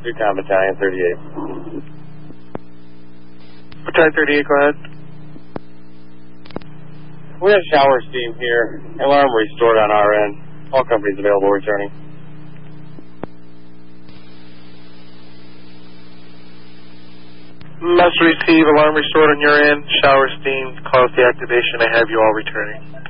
Recon Battalion 38. Battalion 38, go ahead. We have shower steam here. Alarm restored on our end. All companies available returning. Must receive, alarm restored on your end. Shower steam, cause deactivation. I have you all returning.